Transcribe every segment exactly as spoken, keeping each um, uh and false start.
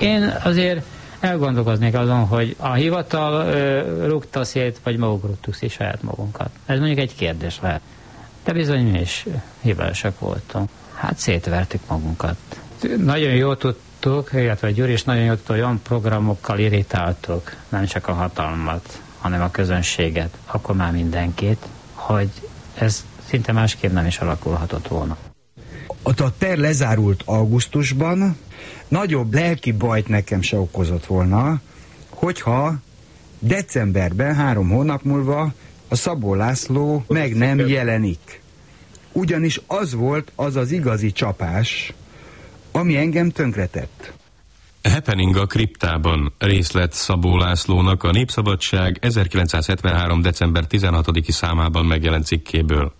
Én azért elgondolkoznék azon, hogy a hivatal ö, rúgta szét, vagy maguk rúgtuk szét saját magunkat. Ez mondjuk egy kérdés lehet. De bizony mi is hibásak voltunk. Hát szétvertük magunkat. Nagyon jól tudtuk, illetve Gyuri is nagyon jól tudtuk, olyan programokkal irritáltuk, nem csak a hatalmat, hanem a közönséget, akkor már mindenkit, hogy ez szinte másképp nem is alakulhatott volna. A ter lezárult augusztusban, nagyobb lelki bajt nekem se okozott volna, hogyha decemberben, három hónap múlva a Szabó László meg nem jelenik. Ugyanis az volt az az igazi csapás, ami engem tönkretett. Happening a kriptában, részlet Szabó Lászlónak a Népszabadság ezerkilencszázhetvenhárom. december tizenhatodiki számában megjelent cikkéből.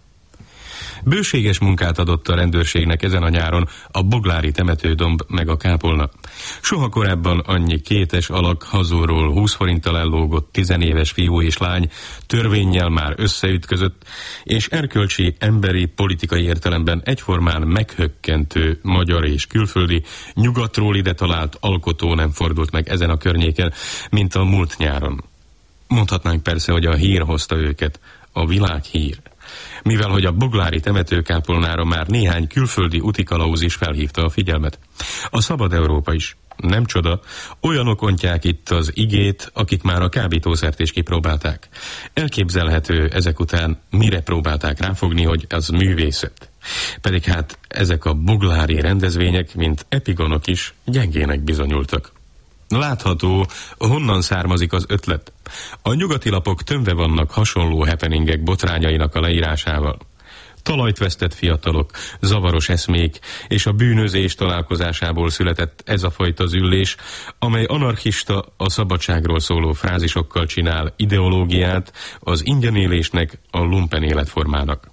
Bőséges munkát adott a rendőrségnek ezen a nyáron a Boglári temetődomb meg a kápolna. Soha korábban annyi kétes alak hazúról húsz forinttal ellógott tizenéves fiú és lány törvénnyel már összeütközött, és erkölcsi, emberi, politikai értelemben egyformán meghökkentő magyar és külföldi, nyugatról ide talált alkotó nem fordult meg ezen a környéken, mint a múlt nyáron. Mondhatnánk persze, hogy a hír hozta őket, a világhír. Mivel hogy a Boglári temetőkápolnára már néhány külföldi utikalauz is felhívta a figyelmet. A Szabad Európa is. Nem csoda, olyanok ontják itt az igét, akik már a kábítószert is kipróbálták. Elképzelhető ezek után, mire próbálták ráfogni, hogy az művészet. Pedig hát ezek a boglári rendezvények, mint epigonok is, gyengének bizonyultak. Látható, honnan származik az ötlet. A nyugati lapok tömve vannak hasonló happeningek botrányainak a leírásával. Talajt vesztett fiatalok, zavaros eszmék és a bűnözés találkozásából született ez a fajta züllés, amely anarchista, a szabadságról szóló frázisokkal csinál ideológiát az ingyenélésnek, a lumpen életformának.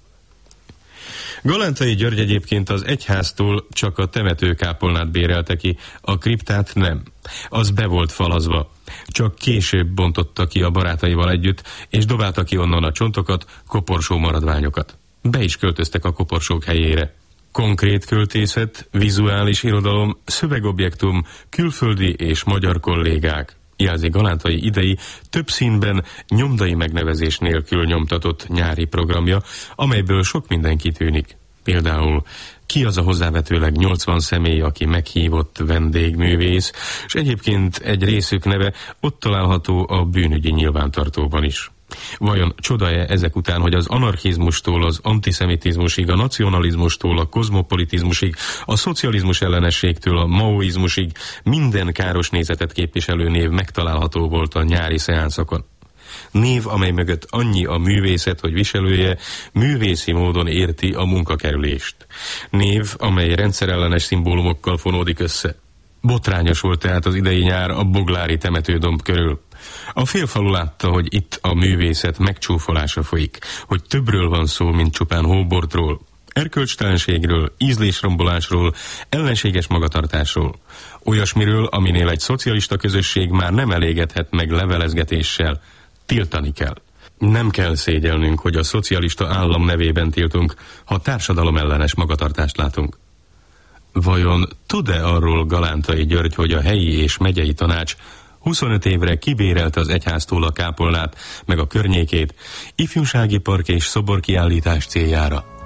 Galántai György egyébként az egyháztól csak a temetőkápolnát bérelte ki, a kriptát nem. Az be volt falazva. Csak később bontotta ki a barátaival együtt, és dobálta ki onnan a csontokat, koporsó maradványokat. Be is költöztek a koporsók helyére. Konkrét költészet, vizuális irodalom, szövegobjektum, külföldi és magyar kollégák. Jelzi Galántai idei, több színben, nyomdai megnevezés nélkül nyomtatott nyári programja, amelyből sok minden kitűnik. Például ki az a hozzávetőleg nyolcvan személy, aki meghívott vendégművész, és egyébként egy részük neve ott található a bűnügyi nyilvántartóban is. Vajon csoda-e ezek után, hogy az anarchizmustól az antiszemitizmusig, a nacionalizmustól a kozmopolitizmusig, a szocializmus ellenességtől a maoizmusig minden káros nézetet képviselő név megtalálható volt a nyári szeánszokon? Név, amely mögött annyi a művészet, hogy viselője művészi módon érti a munkakerülést. Név, amely rendszerellenes szimbólumokkal fonódik össze. Botrányos volt tehát az idei nyár a Boglári temetődomb körül. A félfalu látta, hogy itt a művészet megcsúfolása folyik, hogy többről van szó, mint csupán hóbortról, erkölcstelenségről, ízlésrombolásról, ellenséges magatartásról. Olyasmiről, aminél egy szocialista közösség már nem elégedhet meg levelezgetéssel, tiltani kell. Nem kell szégyelnünk, hogy a szocialista állam nevében tiltunk, ha társadalom ellenes magatartást látunk. Vajon tud-e arról Galántai György, hogy a helyi és megyei tanács huszonöt évre kibérelte az egyháztól a kápolnát, meg a környékét, ifjúsági park és szoborkiállítás céljára?